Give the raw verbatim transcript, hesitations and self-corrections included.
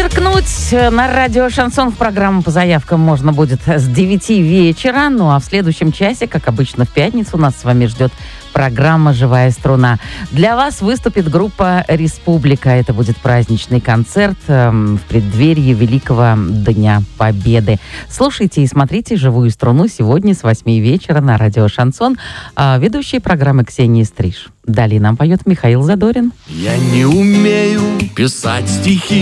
Черкнуть на радио «Шансон» в программу по заявкам можно будет с девяти вечера. Ну а в следующем часе, как обычно в пятницу, нас с вами ждет программа «Живая струна». Для вас выступит группа «Республика». Это будет праздничный концерт э, в преддверии Великого Дня Победы. Слушайте и смотрите «Живую струну» сегодня с восьми вечера на радио «Шансон». Э, ведущие программы Ксения Стриж. Далее нам поет Михаил Задорин. Я не умею писать стихи.